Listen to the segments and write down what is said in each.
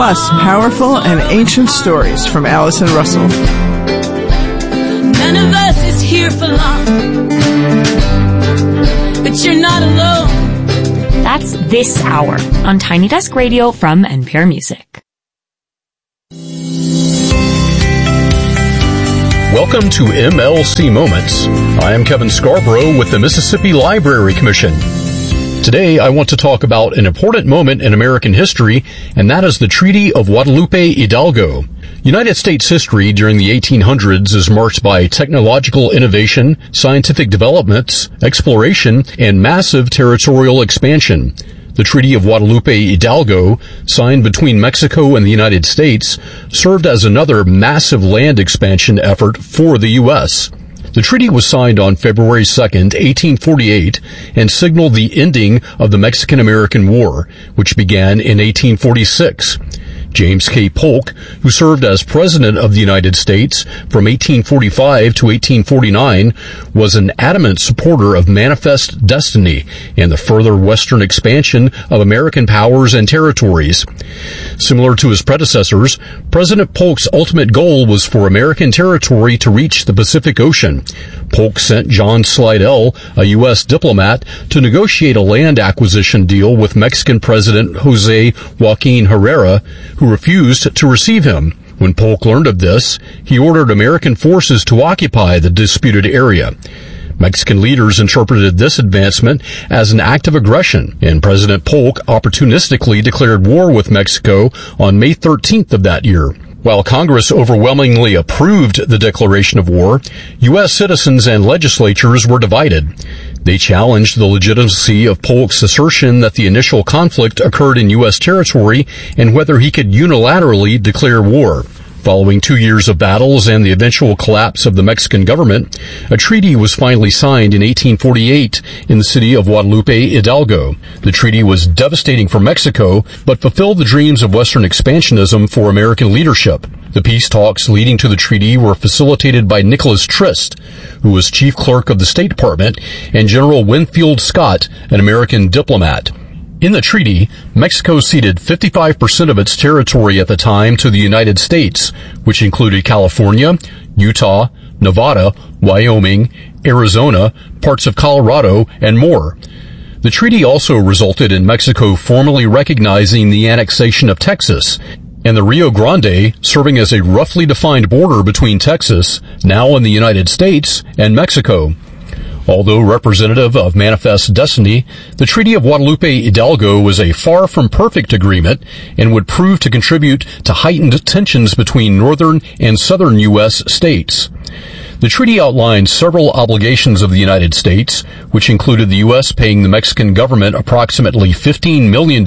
plus powerful and ancient stories from Allison Russell. None of us is here for long, but you're not alone. That's this hour on Tiny Desk Radio from NPR Music. Welcome to MLC Moments. I am Kevin Scarborough with the Mississippi Library Commission. Today, I want to talk about an important moment in American history, and that is the Treaty of Guadalupe Hidalgo. United States history during the 1800s is marked by technological innovation, scientific developments, exploration, and massive territorial expansion. The Treaty of Guadalupe Hidalgo, signed between Mexico and the United States, served as another massive land expansion effort for the U.S. The treaty was signed on February 2nd, 1848, and signaled the ending of the Mexican-American War, which began in 1846. James K. Polk, who served as President of the United States from 1845 to 1849, was an adamant supporter of Manifest Destiny and the further western expansion of American powers and territories. Similar to his predecessors, President Polk's ultimate goal was for American territory to reach the Pacific Ocean. Polk sent John Slidell, a U.S. diplomat, to negotiate a land acquisition deal with Mexican President Jose Joaquin Herrera, who refused to receive him. When Polk learned of this, he ordered American forces to occupy the disputed area. Mexican leaders interpreted this advancement as an act of aggression, and President Polk opportunistically declared war with Mexico on May 13th of that year. While Congress overwhelmingly approved the declaration of war, U.S. citizens and legislatures were divided. They challenged the legitimacy of Polk's assertion that the initial conflict occurred in U.S. territory and whether he could unilaterally declare war. Following 2 years of battles and the eventual collapse of the Mexican government, a treaty was finally signed in 1848 in the city of Guadalupe Hidalgo. The treaty was devastating for Mexico, but fulfilled the dreams of Western expansionism for American leadership. The peace talks leading to the treaty were facilitated by Nicholas Trist, who was chief clerk of the State Department, and General Winfield Scott, an American diplomat. In the treaty, Mexico ceded 55% of its territory at the time to the United States, which included California, Utah, Nevada, Wyoming, Arizona, parts of Colorado, and more. The treaty also resulted in Mexico formally recognizing the annexation of Texas, and the Rio Grande serving as a roughly defined border between Texas, now in the United States, and Mexico. Although representative of Manifest Destiny, the Treaty of Guadalupe Hidalgo was a far from perfect agreement and would prove to contribute to heightened tensions between northern and southern U.S. states. The treaty outlined several obligations of the United States, which included the U.S. paying the Mexican government approximately $15 million,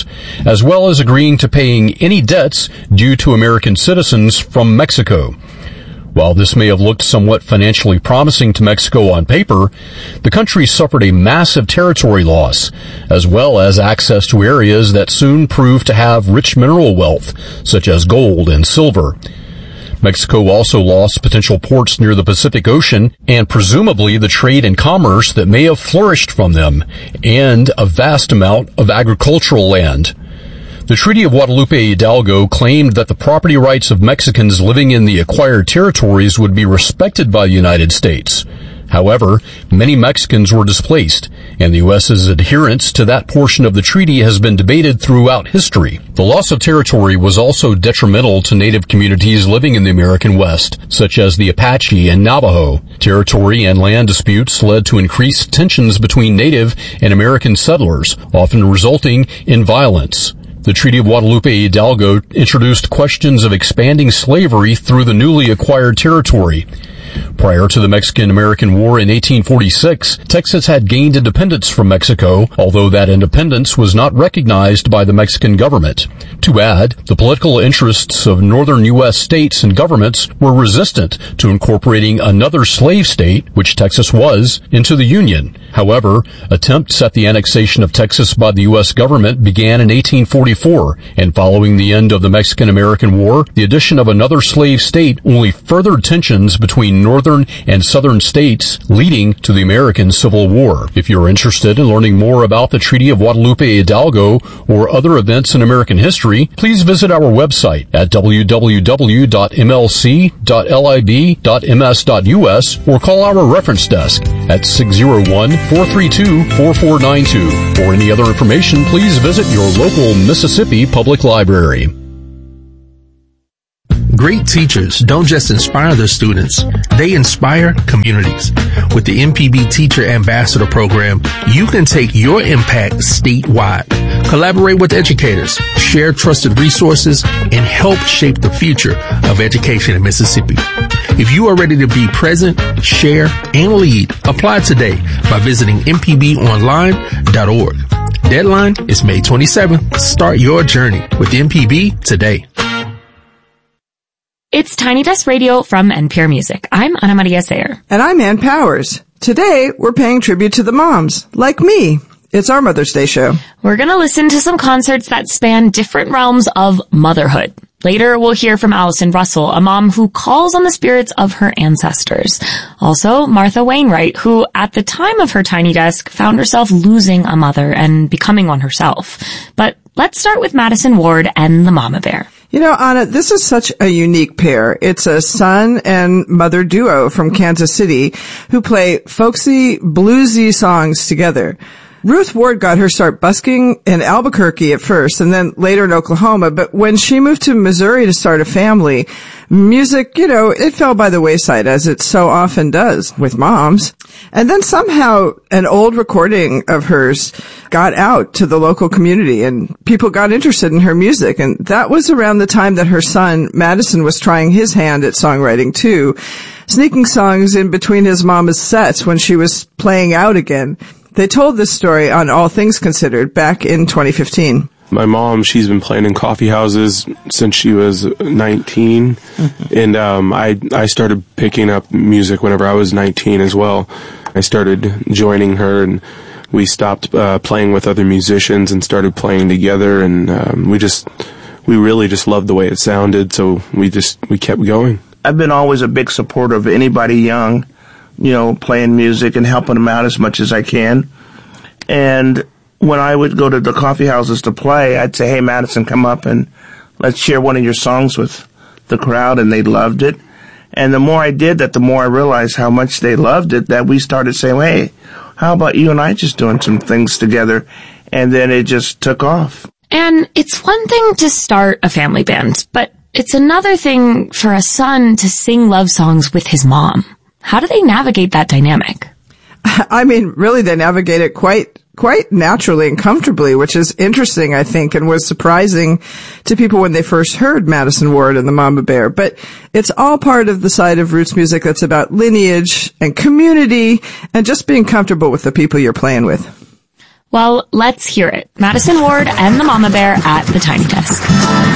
as well as agreeing to paying any debts due to American citizens from Mexico. While this may have looked somewhat financially promising to Mexico on paper, the country suffered a massive territory loss, as well as access to areas that soon proved to have rich mineral wealth, such as gold and silver. Mexico also lost potential ports near the Pacific Ocean and presumably the trade and commerce that may have flourished from them, and a vast amount of agricultural land. The Treaty of Guadalupe Hidalgo claimed that the property rights of Mexicans living in the acquired territories would be respected by the United States. However, many Mexicans were displaced, and the U.S.'s adherence to that portion of the treaty has been debated throughout history. The loss of territory was also detrimental to native communities living in the American West, such as the Apache and Navajo. Territory and land disputes led to increased tensions between native and American settlers, often resulting in violence. The Treaty of Guadalupe Hidalgo introduced questions of expanding slavery through the newly acquired territory. Prior to the Mexican-American War in 1846, Texas had gained independence from Mexico, although that independence was not recognized by the Mexican government. To add, the political interests of northern U.S. states and governments were resistant to incorporating another slave state, which Texas was, into the Union. However, attempts at the annexation of Texas by the U.S. government began in 1844, and following the end of the Mexican-American War, the addition of another slave state only furthered tensions between in northern and southern states, leading to the American Civil War. If you're interested in learning more about the Treaty of Guadalupe Hidalgo or other events in American history, please visit our website at www.mlc.lib.ms.us or call our reference desk at 601-432-4492. For any other information, please visit your local Mississippi Public Library. Great teachers don't just inspire their students, they inspire communities. With the MPB Teacher Ambassador Program, you can take your impact statewide. Collaborate with educators, share trusted resources, and help shape the future of education in Mississippi. If you are ready to be present, share, and lead, apply today by visiting mpbonline.org. Deadline is May 27th. Start your journey with MPB today. It's Tiny Desk Radio from NPR Music. I'm Ana Maria Sayer. And I'm Ann Powers. Today, we're paying tribute to the moms, like me. It's our Mother's Day show. We're going to listen to some concerts that span different realms of motherhood. Later, we'll hear from Allison Russell, a mom who calls on the spirits of her ancestors. Also, Martha Wainwright, who, at the time of her Tiny Desk, found herself losing a mother and becoming one herself. But let's start with Madison Ward and the Mama Bear. You know, Anna, this is such a unique pair. It's a son and mother duo from Kansas City who play folksy, bluesy songs together. Ruth Ward got her start busking in Albuquerque at first and then later in Oklahoma, but when she moved to Missouri to start a family, music, it fell by the wayside, as it so often does with moms. And then somehow an old recording of hers got out to the local community and people got interested in her music. And that was around the time that her son, Madison, was trying his hand at songwriting too, sneaking songs in between his mama's sets when she was playing out again. They told this story on All Things Considered back in 2015. My mom, she's been playing in coffee houses since she was 19, and I started picking up music whenever I was 19 as well. I started joining her, and we stopped playing with other musicians and started playing together, and we really just loved the way it sounded, so we kept going. I've been always a big supporter of anybody young, playing music and helping them out as much as I can. And when I would go to the coffee houses to play, I'd say, hey, Madison, come up and let's share one of your songs with the crowd, and they loved it. And the more I did that, the more I realized how much they loved it, that we started saying, hey, how about you and I just doing some things together? And then it just took off. And it's one thing to start a family band, but it's another thing for a son to sing love songs with his mom. How do they navigate that dynamic? I mean, really, they navigate it quite naturally and comfortably, which is interesting, I think, and was surprising to people when they first heard Madison Ward and the Mama Bear. But it's all part of the side of roots music that's about lineage and community and just being comfortable with the people you're playing with. Well, let's hear it. Madison Ward and the Mama Bear at the Tiny Desk.